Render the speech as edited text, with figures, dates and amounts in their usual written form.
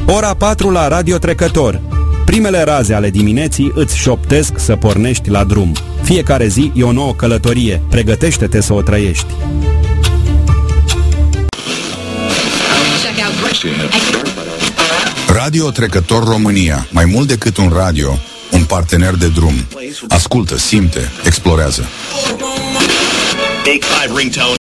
Ora 4 la Radio Trecător. Primele raze ale dimineții îți șoptesc să pornești la drum. Fiecare zi e o nouă călătorie. Pregătește-te să o trăiești. Radio Trecător România. Mai mult decât un radio, un partener de drum. Ascultă, simte, explorează.